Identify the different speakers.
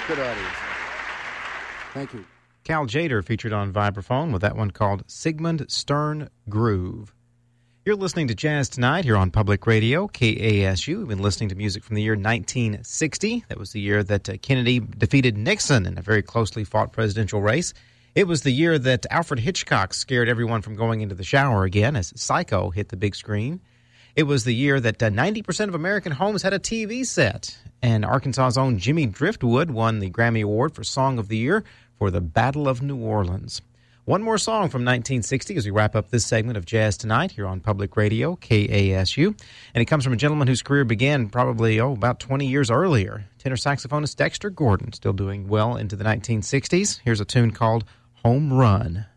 Speaker 1: Good audience. Thank you.
Speaker 2: Cal Tjader featured on vibraphone with that one called Sigmund Stern Groove. You're listening to Jazz Tonight here on Public Radio, KASU. We've been listening to music from the year 1960. That was the year that Kennedy defeated Nixon in a very closely fought presidential race. It was the year that Alfred Hitchcock scared everyone from going into the shower again as Psycho hit the big screen. It was the year that 90% of American homes had a TV set. And Arkansas's own Jimmy Driftwood won the Grammy Award for Song of the Year for the Battle of New Orleans. One more song from 1960 as we wrap up this segment of Jazz Tonight here on Public Radio, KASU. And it comes from a gentleman whose career began probably, about 20 years earlier. Tenor saxophonist Dexter Gordon, still doing well into the 1960s. Here's a tune called Home Run.